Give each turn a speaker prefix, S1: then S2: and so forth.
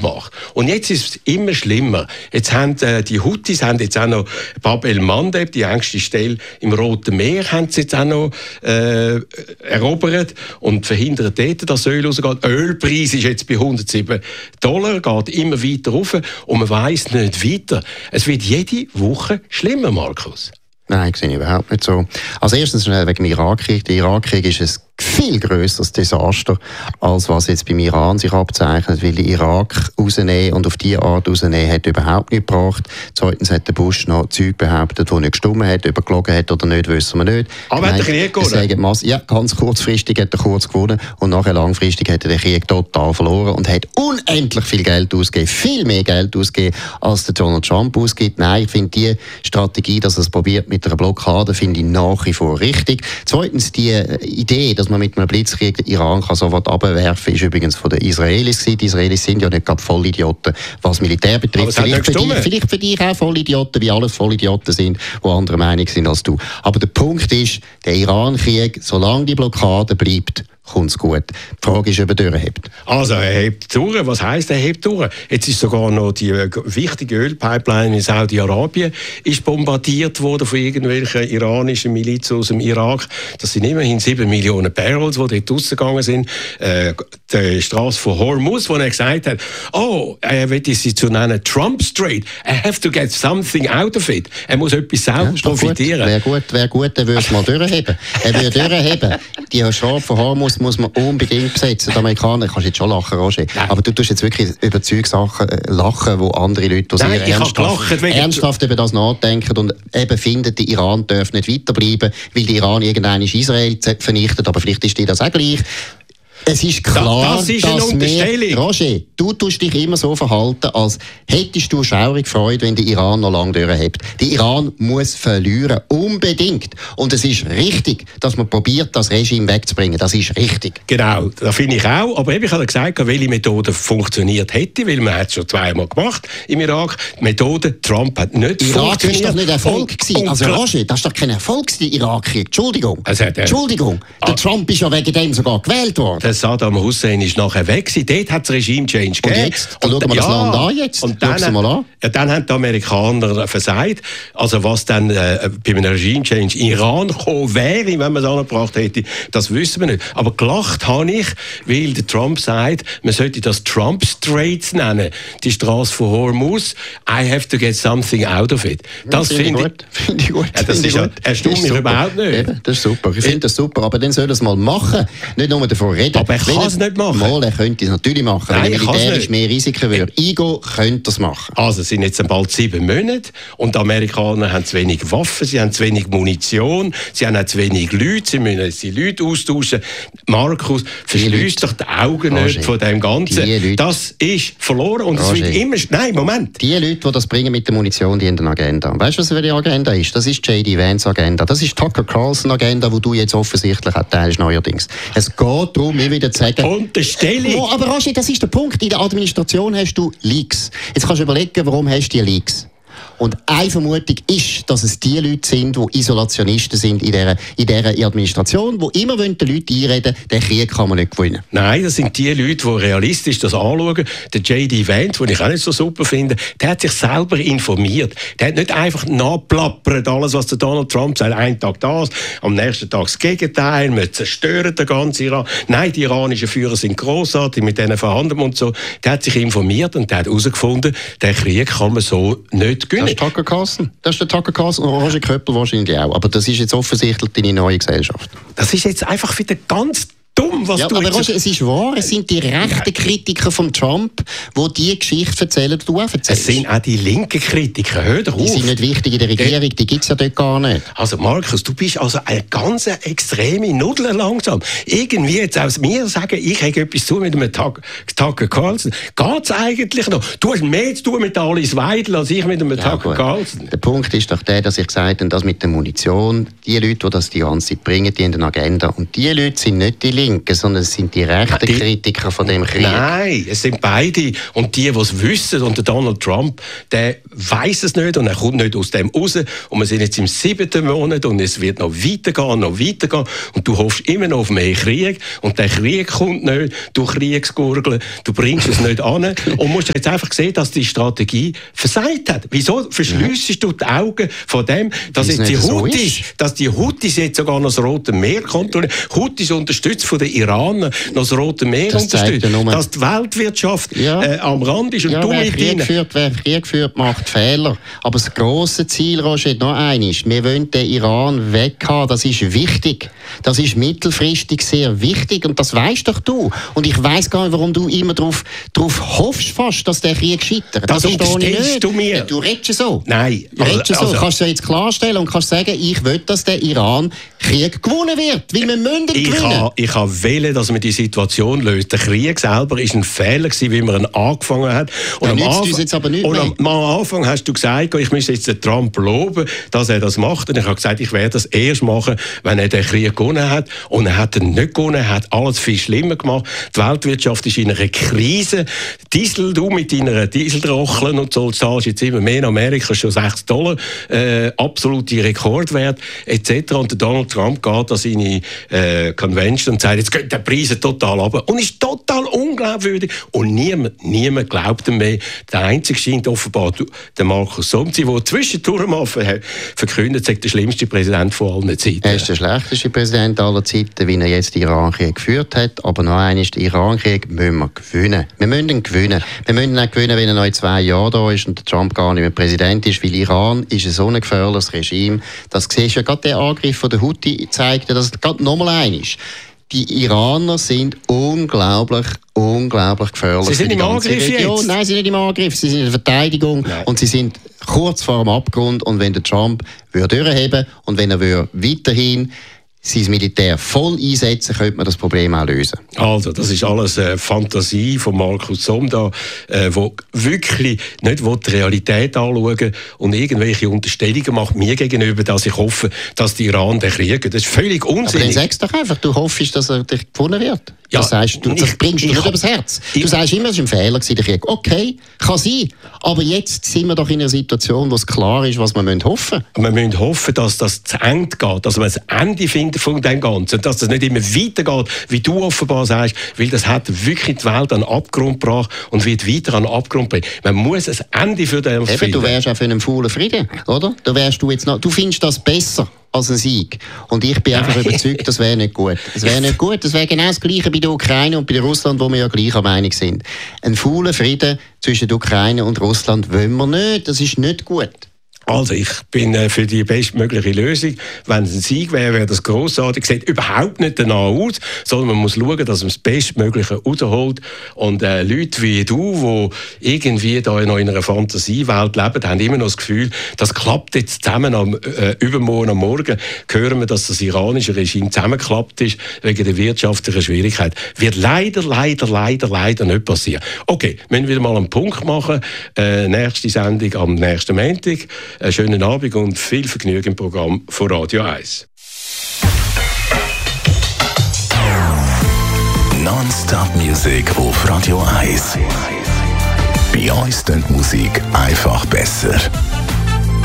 S1: macht. Und jetzt ist es immer schlimmer. Jetzt haben die Houthis jetzt auch noch Bab el-Mandeb, die engste Stelle im Roten Meer, haben sie jetzt auch noch erobert und verhindern dort, dass Öl rausgeht. Der Ölpreis ist jetzt bei $107, geht immer weiter rauf und man weiss nicht weiter. Es wird jede Woche schlimmer, Markus.
S2: Nein, sehe ich überhaupt nicht so. Als erstes wegen dem Irakkrieg. Der Irakkrieg ist ein viel grösseres Desaster, als was jetzt beim Iran sich abzeichnet, weil der Irak rausnehmen und auf diese Art rausnehmen hat überhaupt nicht gebracht. Zweitens hat der Bush noch Zeug behauptet, das nicht gestimmt hat, ob er gelogen hat oder nicht, wissen wir nicht.
S1: Aber hat der Krieg gewonnen?
S2: Ja, ganz kurzfristig hat er kurz gewonnen und nachher langfristig hat er den Krieg total verloren und hat unendlich viel Geld ausgegeben, viel mehr Geld ausgegeben, als der Donald Trump ausgibt. Nein, ich finde die Strategie, dass er es probiert mit einer Blockade, finde ich nach wie vor richtig. Zweitens die Idee, dass man mit einem Blitzkrieg den Iran kann so was abwerfen, ist übrigens von den Israelis gewesen. Die Israelis sind ja nicht gerade Vollidioten, was Militär betrifft. Vielleicht für dich auch Vollidioten, wie alles Vollidioten sind, die anderer Meinung sind als du. Aber der Punkt ist, der Iran-Krieg, solange die Blockade bleibt, kommt es gut. Die Frage ist, ob er durchhebt.
S1: Also, er hebt durch. Was heisst, er hebt durch? Jetzt ist sogar noch die wichtige Ölpipeline in Saudi-Arabien ist bombardiert worden von irgendwelchen iranischen Milizen aus dem Irak. Das sind immerhin 7 Millionen Barrels, die dort rausgegangen sind. Die Straße von Hormuz, wo er gesagt hat, er will sie zu nennen Trump Strait. I have to get something out of it. Er muss etwas selber profitieren.
S2: Wäre gut, er würde es mal durchheben. Er würde durchheben. Die Straße von Hormuz muss man unbedingt besetzen. Die Amerikaner, kannst jetzt schon lachen, Roger. Nein. Aber du tust jetzt wirklich über Zeugsachen lachen, wo andere Leute sehr ernsthaft über das nachdenken und eben finden, der Iran darf nicht weiterbleiben, weil der Iran irgendwann Israel vernichtet, aber vielleicht ist dir das auch gleich. Es ist klar,
S1: das ist eine Unterstellung.
S2: Roger, du tust dich immer so verhalten, als hättest du schaurig Freude, wenn der Iran noch lange durchhebt. Der Iran muss verlieren, unbedingt. Und es ist richtig, dass man probiert, das Regime wegzubringen. Das ist richtig.
S1: Genau, das finde ich auch. Aber ich habe gesagt, welche Methode funktioniert hätte, weil man hat es schon zweimal gemacht im Irak. Die Methode Trump hat nicht funktioniert.
S2: Irak ist doch nicht Erfolg gewesen. Also Roger, das ist doch kein Erfolg gewesen, der Irakkrieg. Entschuldigung. Entschuldigung. Der Trump ist ja wegen dem sogar gewählt worden.
S1: Saddam Hussein ist nachher weg gewesen. Dort hat es Regime-Change gegeben.
S2: Und jetzt? Schauen wir das Land an jetzt.
S1: Und dann haben die Amerikaner versagt. Also was dann bei einem Regime-Change in Iran gekommen wäre, wenn man es angebracht hätte, das wissen wir nicht. Aber gelacht habe ich, weil der Trump sagt, man sollte das Trump Straits nennen. Die Straße von Hormuz. I have to get something out of it. Das finde ich gut. Das erstaunt mich überhaupt nicht.
S2: Eben, das ist super. Ich finde das super. Aber dann soll er es mal machen. Nicht nur davon reden.
S1: Aber er kann es nicht machen.
S2: Mal, er könnte es natürlich machen. Nein, wenn er militärisch mehr Risiken würde eingehen, könnte es machen.
S1: Also es sind jetzt bald 7 Monate und die Amerikaner haben zu wenig Waffen, sie haben zu wenig Munition, sie haben auch zu wenig Leute, sie müssen jetzt die Leute austauschen. Markus, verschließt doch die Augen nicht von dem Ganzen. Das ist verloren und es wird immer... Nein, Moment.
S2: Die Leute, die das bringen mit der Munition, die haben eine Agenda. Weißt du, was für eine Agenda ist? Das ist J.D. Vance Agenda. Das ist Tucker Carlson Agenda, die du jetzt offensichtlich auch teilst neuerdings. Es geht darum, mir wieder zu sagen...
S1: Unterstellung.
S2: Aber Roger, das ist der Punkt. In der Administration hast du Leaks. Jetzt kannst du überlegen, warum hast du die Leaks? Und eine Vermutung ist, dass es die Leute sind, die Isolationisten sind in dieser Administration, die immer den Leuten einreden, den Krieg kann man nicht gewinnen.
S1: Nein, das sind die Leute, die realistisch das anschauen. Der J.D. Vance, den ich auch nicht so super finde, der hat sich selber informiert. Der hat nicht einfach nachplappert, alles, was der Donald Trump sagt. Einen Tag das, am nächsten Tag das Gegenteil, wir zerstören den ganzen Iran. Nein, die iranischen Führer sind grossartig, mit denen verhandeln und so. Der hat sich informiert und der hat herausgefunden, den Krieg kann man so nicht gewinnen.
S2: Das ist Tucker Carlson. Das ist der Tucker Carlson und Roger Köppel wahrscheinlich auch. Aber das ist jetzt offensichtlich deine neue Gesellschaft.
S1: Das ist jetzt einfach wieder ganz dumm, was du
S2: aber Roger, es ist wahr, es sind die rechten Kritiker von Trump, die Geschichte erzählen, die du auch erzählst.
S1: Es sind auch die linken Kritiker, hör doch auf.
S2: Die sind nicht wichtig in der Regierung, die gibt es ja dort gar nicht.
S1: Also Markus, du bist also eine ganz extreme Nudel langsam. Irgendwie jetzt aus mir sagen, ich habe etwas zu mit einem Tucker Carlson. Geht es eigentlich noch? Du hast mehr zu tun mit Alice Weidel als ich mit einem Tucker Carlson.
S2: Der Punkt ist doch der, dass ich gesagt habe, dass mit der Munition, die Leute, die das die ganze Zeit bringen, die haben eine Agenda. Und die Leute sind nicht die Linken, sondern es sind die rechten Kritiker von dem Krieg.
S1: Nein, es sind beide. Und die es wissen, und der Donald Trump, der weiss es nicht und er kommt nicht aus dem raus. Und wir sind jetzt im 7. Monat und es wird noch weitergehen. Und du hoffst immer noch auf mehr Krieg. Und der Krieg kommt nicht, du Kriegsgurgeln, du bringst es nicht an. Und musst jetzt einfach sehen, dass die Strategie versagt hat. Wieso verschliessest du die Augen von dem, dass jetzt die Houthis jetzt sogar noch das Rote Meer kontrollieren? Houthis unterstützt von den Iranern noch das Rote Meer unterstützt. Dass die Weltwirtschaft am Rand ist und du mit ihnen.
S2: Wer Krieg führt, macht Fehler. Aber das grosse Ziel, Roger, noch eines: wir wollen den Iran weghaben. Das ist wichtig. Das ist mittelfristig sehr wichtig und das weisst doch du. Und ich weiss gar nicht, warum du immer darauf hoffst fast, dass der Krieg scheitert.
S1: Das unterstellst du mir.
S2: Du redest so.
S1: Nein.
S2: Also, kannst du jetzt klarstellen und kannst sagen, ich will, dass der Iran Krieg gewonnen wird, weil wir müssen gewinnen.
S1: Ich habe wählen, dass man die Situation löst. Der Krieg selber war ein Fehler gewesen, wie man ihn angefangen hat. Und am Anfang hast du gesagt, ich müsste jetzt den Trump loben, dass er das macht. Und ich habe gesagt, ich werde das erst machen, wenn er den Krieg gewonnen hat. Und er hat ihn nicht gewonnen, er hat alles viel schlimmer gemacht. Die Weltwirtschaft ist in einer Krise. Diesel, du mit deiner Dieselrocheln und so, zahlst jetzt immer mehr in Amerika, schon $6, absolute Rekordwert, etc. Und der Donald Trump geht an seine Convention und sagt, jetzt geht der Preis total runter. Und ist total unglaubwürdig. Und niemand glaubt ihm mehr. Der Einzige scheint offenbar der Markus Somzi, der zwischendurch mal verkündet, sei der schlimmste Präsident von allen Zeiten.
S2: Er ist der schlechteste Präsident aller Zeiten, wie er jetzt den Irankrieg geführt hat. Aber noch einmal, den Irankrieg müssen wir gewinnen. Wir müssen ihn gewinnen. Wir müssen ihn auch gewinnen, wenn er noch in 2 Jahren da ist und der Trump gar nicht mehr Präsident ist, weil Iran ist ein so ein gefährliches Regime. Das siehst du ja gerade, der Angriff von der Houthi zeigt, dass es gerade nochmal ein ist. Die Iraner sind unglaublich gefährlich.
S1: Sie sind im Angriff jetzt?
S2: Nein, sie sind nicht im Angriff, sie sind in der Verteidigung. Nein. Und sie sind kurz vor dem Abgrund. Und wenn der Trump durchheben und wenn er weiterhin sein Militär voll einsetzen, könnte man das Problem auch lösen.
S1: Also, das ist alles Fantasie von Markus Somda, wo wirklich nicht die Realität anschauen und irgendwelche Unterstellungen macht mir gegenüber, dass ich hoffe, dass die Iran den kriegen. Das ist völlig unsinnig.
S2: Aber dann sagst du doch einfach, du hoffst, dass er dich gewonnen wird. Ja, das sagst du, das bringst du nicht übers Herz. Du sagst immer, es war ein Fehler gewesen, der Krieg. Okay, kann sein. Aber jetzt sind wir doch in einer Situation, wo es klar ist, was wir hoffen müssen.
S1: Wir müssen hoffen, dass das zu Ende geht, dass wir das Ende finden von dem Ganzen, dass das nicht immer weitergeht, wie du offenbar sagst, weil das hat wirklich die Welt an den Abgrund gebracht und wird weiter an den Abgrund bringen. Man muss ein Ende für den finden.
S2: Du wärst auch für einen faulen Frieden, oder? Du findest das besser als ein Sieg. Und ich bin einfach überzeugt, das wäre nicht gut. Das wäre nicht gut. Das wäre genau das Gleiche bei der Ukraine und bei Russland, wo wir ja gleicher Meinung sind. Ein fauler Frieden zwischen der Ukraine und Russland wollen wir nicht. Das ist nicht gut.
S1: Also ich bin für die bestmögliche Lösung. Wenn es ein Sieg wäre, wäre das grossartig. Sieht überhaupt nicht danach aus, sondern man muss schauen, dass man das Bestmögliche rausholt. Und Leute wie du, die irgendwie da noch in einer Fantasiewelt leben, haben immer noch das Gefühl, das klappt jetzt zusammen. Übermorgen am Morgen hören wir, dass das iranische Regime zusammengeklappt ist wegen der wirtschaftlichen Schwierigkeit. Wird leider nicht passieren. Okay, wir müssen wieder mal einen Punkt machen. Nächste Sendung am nächsten Montag. Einen schönen Abend und viel Vergnügen im Programm von Radio 1.
S3: Non-Stop-Musik auf Radio 1. Bei uns klingt Musik einfach besser.